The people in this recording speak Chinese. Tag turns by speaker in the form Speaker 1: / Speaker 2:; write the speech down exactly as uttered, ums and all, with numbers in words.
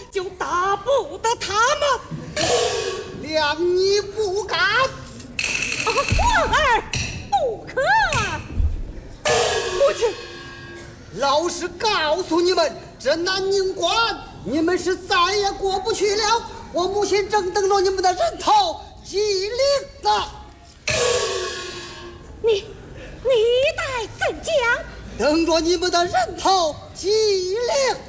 Speaker 1: 就打不得他们。
Speaker 2: 谅你不敢。
Speaker 1: 啊，皇儿不可。
Speaker 2: 母亲，老实告诉你们，这南宁关你们是再也过不去了。我母亲正等着你们的人头祭灵呢。
Speaker 1: 你你待怎讲？
Speaker 2: 等着你们的人头祭灵。